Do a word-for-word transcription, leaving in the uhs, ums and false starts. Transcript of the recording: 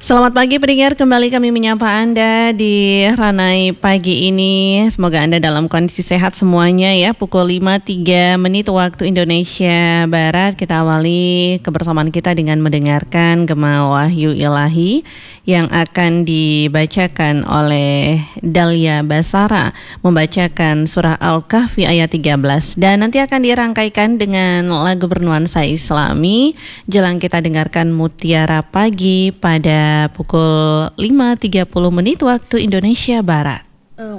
Selamat pagi pendengar, kembali kami menyapa Anda di Ranai pagi ini. Semoga Anda dalam kondisi sehat semuanya ya. Pukul lima tiga menit waktu Indonesia Barat. Kita awali kebersamaan kita dengan mendengarkan Gema Wahyu Ilahi yang akan dibacakan oleh Dahlia Basara, membacakan surah Al-Kahfi ayat tiga belas, dan nanti akan dirangkaikan dengan lagu bernuansa Islami. Jelang kita dengarkan Mutiara Pagi pada pukul lima tiga puluh menit waktu Indonesia Barat.